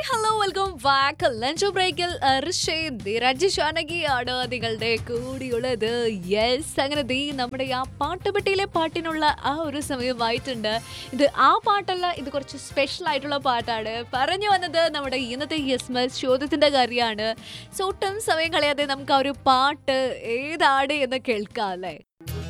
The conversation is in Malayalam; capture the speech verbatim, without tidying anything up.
ഹലോ വെൽക്കം ബാക്ക് ലഞ്ച് ബ്രേക്കിൽ ാണ് നിങ്ങളുടെ കൂടിയുള്ളത്. യെസ്, അങ്ങനെ ദേ നമ്മുടെ ആ പാട്ടുപെട്ടിയിലെ പാട്ടിനുള്ള ആ ഒരു സമയമായിട്ടുണ്ട്. ഇത് ആ പാട്ടല്ല, ഇത് കുറച്ച് സ്പെഷ്യൽ ആയിട്ടുള്ള പാട്ടാണ്. പറഞ്ഞു വന്നത് നമ്മുടെ ഇന്നത്തെ യെസ്മസ് ചോദ്യത്തിന്റെ കാര്യമാണ്. സോ ഒട്ടും സമയം കളയാതെ നമുക്ക് ആ ഒരു പാട്ട് ഏതാണ് എന്ന് കേൾക്കാം അല്ലേ.